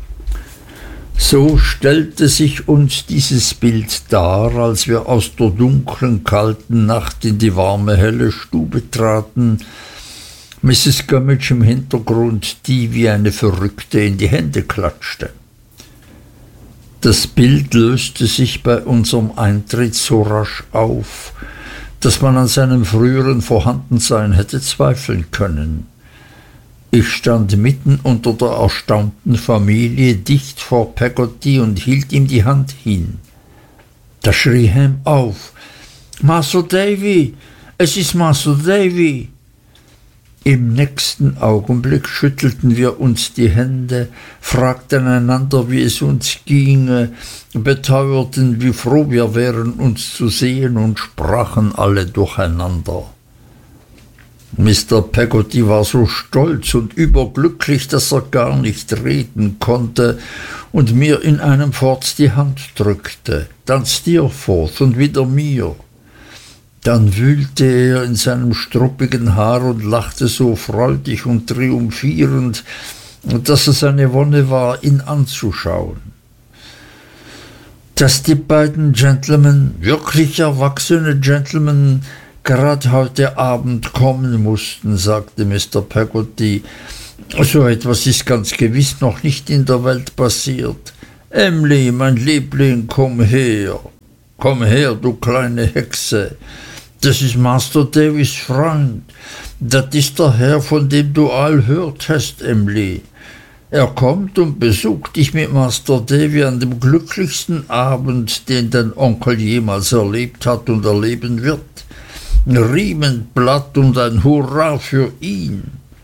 So stellte sich uns dieses Bild dar, als wir aus der dunklen, kalten Nacht in die warme, helle Stube traten, Misses Gummidge im Hintergrund, die wie eine Verrückte in die Hände klatschte. Das Bild löste sich bei unserem Eintritt so rasch auf, dass man an seinem früheren Vorhandensein hätte zweifeln können. Ich stand mitten unter der erstaunten Familie, dicht vor Peggotty, und hielt ihm die Hand hin. Da schrie Ham auf: »Masr Davy, es ist Masr Davy!« Im nächsten Augenblick schüttelten wir uns die Hände, fragten einander, wie es uns ginge, beteuerten, wie froh wir wären, uns zu sehen, und sprachen alle durcheinander. Mister Peggotty war so stolz und überglücklich, dass er gar nicht reden konnte und mir in einem Fort die Hand drückte, dann Steerforth und wieder mir. Dann wühlte er in seinem struppigen Haar und lachte so freudig und triumphierend, dass es eine Wonne war, ihn anzuschauen. Dass die beiden Gentlemen, wirklich erwachsene Gentlemen, gerade heute Abend kommen mussten, sagte Mister Peggotty. So etwas ist ganz gewiss noch nicht in der Welt passiert. Emly, mein Liebling, komm her. Komm her, du kleine Hexe. Das ist Master Davys Freund. Das ist der Herr, von dem du all hört hast, Emly. Er kommt und besucht dich mit Master Davy an dem glücklichsten Abend, den dein Onkel jemals erlebt hat und erleben wird. Riemenblatt und ein Hurra für ihn.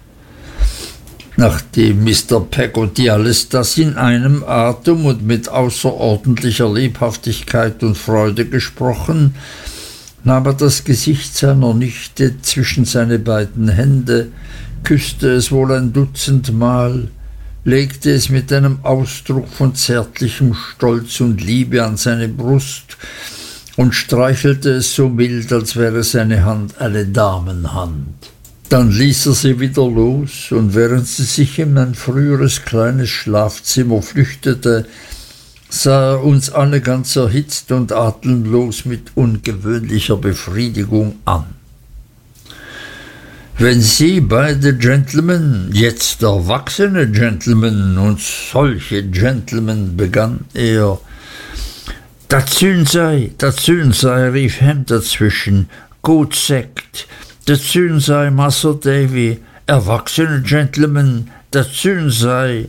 Nachdem Mister Peggotty alles das in einem Atem und mit außerordentlicher Lebhaftigkeit und Freude gesprochen, nahm er das Gesicht seiner Nichte zwischen seine beiden Hände, küßte es wohl ein Dutzend Mal, legte es mit einem Ausdruck von zärtlichem Stolz und Liebe an seine Brust und streichelte es so mild, als wäre seine Hand eine Damenhand. Dann ließ er sie wieder los, und während sie sich in ein früheres kleines Schlafzimmer flüchtete, sah er uns alle ganz erhitzt und atemlos mit ungewöhnlicher Befriedigung an. Wenn Sie beide Gentlemen, jetzt erwachsene Gentlemen und solche Gentlemen, begann er. Dazün sei, dazün sei, rief Ham dazwischen, gut sagt, dazün sei, Masr Davy, erwachsene Gentlemen, dazün sei.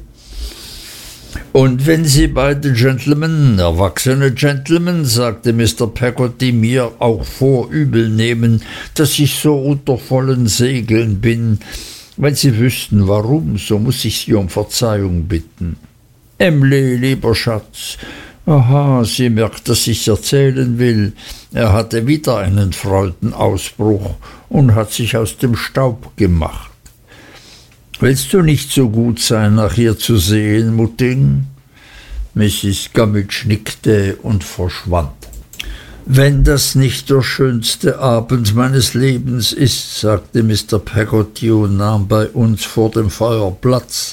Und wenn Sie beide Gentlemen, erwachsene Gentlemen, sagte Mister Peggotty, mir auch vorübel nehmen, dass ich so unter vollen Segeln bin, wenn Sie wüssten warum, so muß ich Sie um Verzeihung bitten. Emly, lieber Schatz, aha, sie merkt, dass ich's erzählen will. Er hatte wieder einen Freudenausbruch und hat sich aus dem Staub gemacht. Willst du nicht so gut sein, nach ihr zu sehen, Mutting? Missis Gummidge nickte und verschwand. Wenn das nicht der schönste Abend meines Lebens ist, sagte Mister Peggotty und nahm bei uns vor dem Feuer Platz,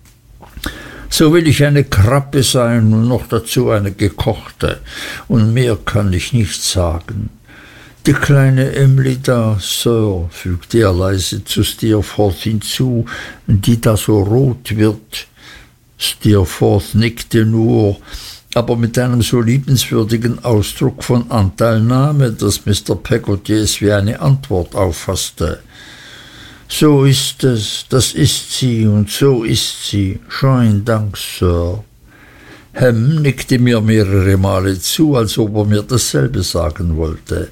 so will ich eine Krabbe sein und noch dazu eine gekochte, und mehr kann ich nicht sagen. Die kleine Emly da, Sir, fügte er leise zu Steerforth hinzu, die da so rot wird. Steerforth nickte nur, aber mit einem so liebenswürdigen Ausdruck von Anteilnahme, dass Mister Peggotty es wie eine Antwort auffasste. So ist es, das ist sie, und so ist sie. Schönen Dank, Sir. Ham nickte mir mehrere Male zu, als ob er mir dasselbe sagen wollte.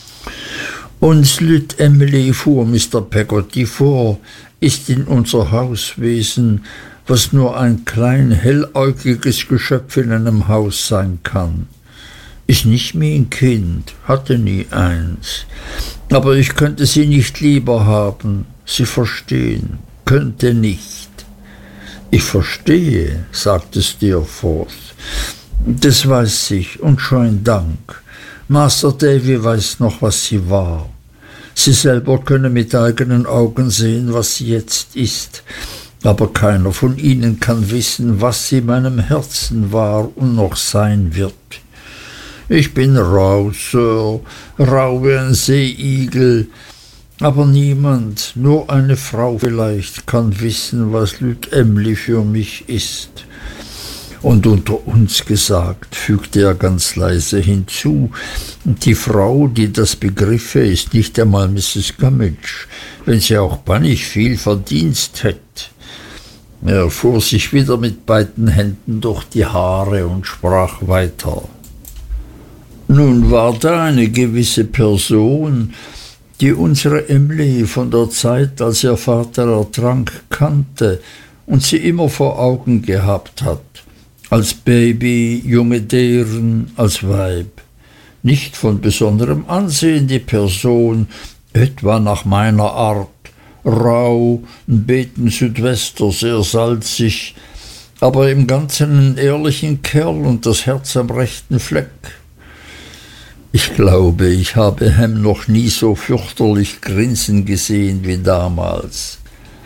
Uns Lüt Emily, fuhr Mister Peggotty vor, ist in unser Hauswesen, was nur ein klein helläugiges Geschöpf in einem Haus sein kann. Ist nicht mein Kind, hatte nie eins. Aber ich könnte sie nicht lieber haben. Sie verstehen, könnte nicht. Ich verstehe, sagte Steerforth. Das weiß ich, und schön Dank. Master Davy weiß noch, was sie war. Sie selber könne mit eigenen Augen sehen, was sie jetzt ist, aber keiner von ihnen kann wissen, was sie meinem Herzen war und noch sein wird. Ich bin rauh, Sir, rauh wie ein Seeigel, aber niemand, nur eine Frau vielleicht, kann wissen, was Lüt Emly für mich ist. Und unter uns gesagt, fügte er ganz leise hinzu, die Frau, die das begriffe, ist nicht einmal Misses Gummidge, wenn sie auch bannig viel Verdienst hätt. Er fuhr sich wieder mit beiden Händen durch die Haare und sprach weiter. Nun war da eine gewisse Person, die unsere Emly von der Zeit, als ihr Vater ertrank, kannte und sie immer vor Augen gehabt hat. Als Baby, junge Deren, als Weib. Nicht von besonderem Ansehen die Person, etwa nach meiner Art, rauh, ein Beten Südwester, sehr salzig, aber im Ganzen ein ehrlichen Kerl und das Herz am rechten Fleck. Ich glaube, ich habe Ham noch nie so fürchterlich grinsen gesehen wie damals.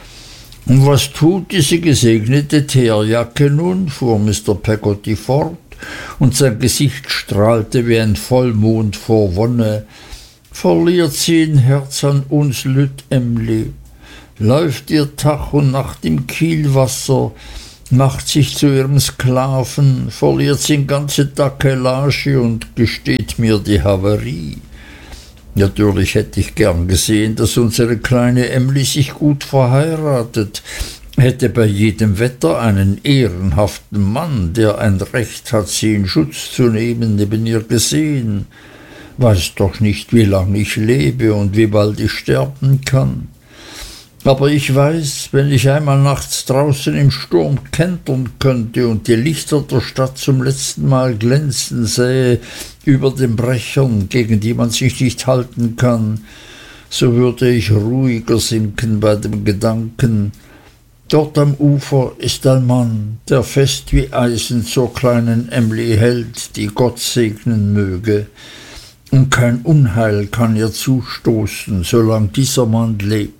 Und was tut diese gesegnete Teerjacke nun? Fuhr Mister Peggotty fort. und sein Gesicht strahlte wie ein Vollmond vor Wonne. Verliert sie ein Herz an uns, Lütt Emly, läuft ihr Tag und Nacht im Kielwasser, macht sich zu ihrem Sklaven, verliert sie in ganze Takelage und gesteht mir die Havarie. Natürlich hätte ich gern gesehen, dass unsere kleine Emly sich gut verheiratet, hätte bei jedem Wetter einen ehrenhaften Mann, der ein Recht hat, sie in Schutz zu nehmen, neben ihr gesehen. Weiß doch nicht, wie lang ich lebe und wie bald ich sterben kann. Aber ich weiß, wenn ich einmal nachts draußen im Sturm kentern könnte und die Lichter der Stadt zum letzten Mal glänzen sähe über den Brechern, gegen die man sich nicht halten kann, so würde ich ruhiger sinken bei dem Gedanken, dort am Ufer ist ein Mann, der fest wie Eisen zur kleinen Emly hält, die Gott segnen möge, und kein Unheil kann ihr zustoßen, solange dieser Mann lebt.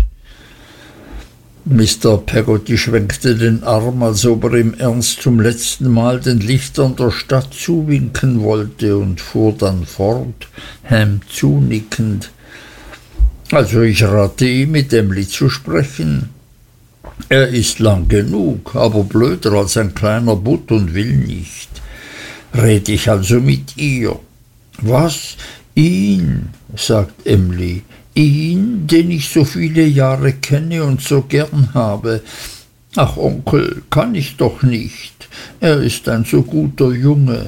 Mister Peggotty schwenkte den Arm, als ob er im Ernst zum letzten Mal den Lichtern der Stadt zuwinken wollte, und fuhr dann fort, Ham zunickend. Also ich rate ihm, mit Emly zu sprechen. Er ist lang genug, aber blöder als ein kleiner Butt und will nicht. Red ich also mit ihr. Was? Ihn? Sagt Emly. Ihn, den ich so viele Jahre kenne und so gern habe. Ach, Onkel, kann ich doch nicht. Er ist ein so guter Junge.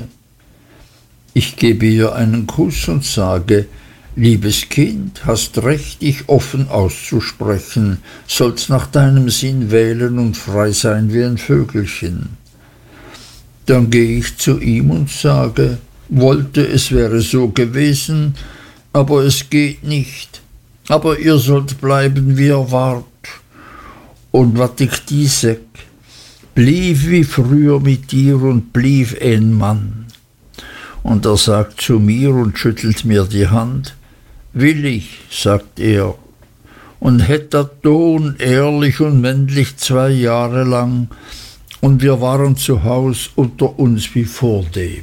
Ich gebe ihr einen Kuss und sage, liebes Kind, hast recht, dich offen auszusprechen, sollst nach deinem Sinn wählen und frei sein wie ein Vögelchen. Dann gehe ich zu ihm und sage, wollte, es wäre so gewesen, aber es geht nicht. Aber ihr sollt bleiben, wie ihr wart. Und wat ich die sag, blieb wie früher mit dir und blieb ein Mann. Und er sagt zu mir und schüttelt mir die Hand, will ich, sagt er, und hätt dat Ton ehrlich und männlich zwei Jahre lang, und wir waren zu Haus unter uns wie vordem.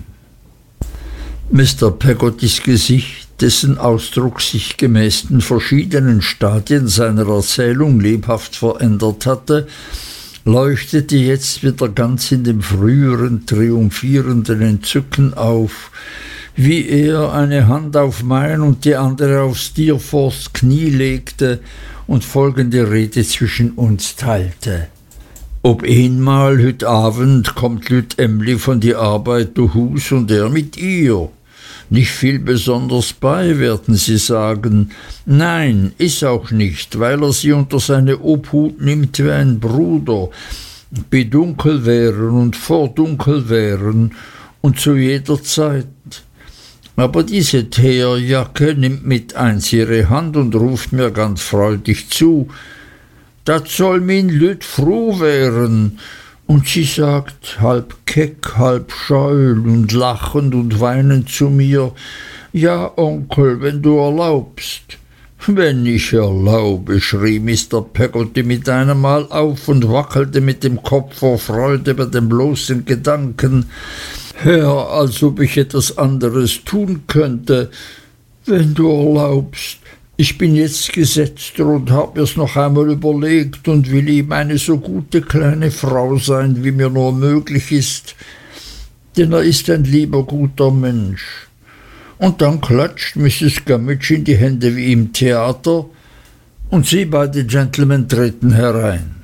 Mister Peggottys Gesicht, dessen Ausdruck sich gemäß den verschiedenen Stadien seiner Erzählung lebhaft verändert hatte, leuchtete jetzt wieder ganz in dem früheren triumphierenden Entzücken auf, wie er eine Hand auf mein und die andere auf Steerforths Knie legte und folgende Rede zwischen uns teilte. Ob einmal hüt Abend kommt Lütt Emly von die Arbeit zu Hus und er mit ihr. Nicht viel besonders bei, werden sie sagen. Nein, is auch nicht, weil er sie unter seine Obhut nimmt wie ein Bruder, bi dunkel wären und vor dunkel wären und zu jeder Zeit. Aber diese Teerjacke nimmt mit eins ihre Hand und ruft mir ganz freudig zu, dat soll min Lütt froh wären. Und sie sagt, halb keck, halb scheu und lachend und weinend zu mir, ja, Onkel, wenn du erlaubst. Wenn ich erlaube, schrie Mister Peggotty mit einem Mal auf und wackelte mit dem Kopf vor Freude bei dem bloßen Gedanken, Herr, als ob ich etwas anderes tun könnte. Wenn du erlaubst, ich bin jetzt Gesetzter und hab mir's noch einmal überlegt und will ihm eine so gute kleine Frau sein, wie mir nur möglich ist, denn er ist ein lieber guter Mensch. Und dann klatscht Misses Gummidge in die Hände wie im Theater, und sie beide Gentlemen treten herein.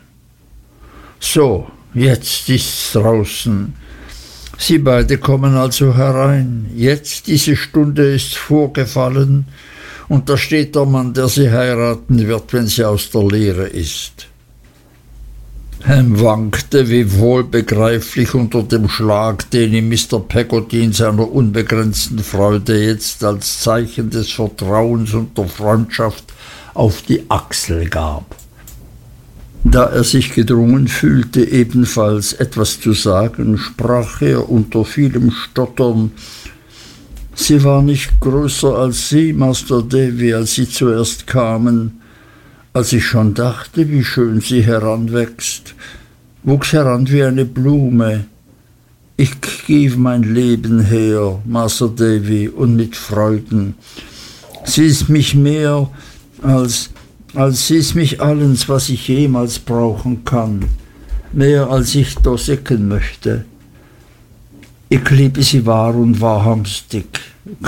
So, jetzt ist's draußen. Sie beide kommen also herein. Jetzt, diese Stunde ist vorgefallen, und da steht der Mann, der sie heiraten wird, wenn sie aus der Lehre ist. Ham wankte wie wohl begreiflich unter dem Schlag, den ihm Mister Peggotty in seiner unbegrenzten Freude jetzt als Zeichen des Vertrauens und der Freundschaft auf die Achsel gab. Da er sich gedrungen fühlte, ebenfalls etwas zu sagen, sprach er unter vielem Stottern, Sie war nicht größer als Sie, Master Davy, als Sie zuerst kamen. Als ich schon dachte, wie schön sie heranwächst, wuchs heran wie eine Blume. Ich gebe mein Leben her, Masr Davy, und mit Freuden. Sie ist mich mehr als, als sie ist mich allens, was ich jemals brauchen kann. Mehr als ich da säcken möchte. Ich liebe sie wahr und wahrhaftig.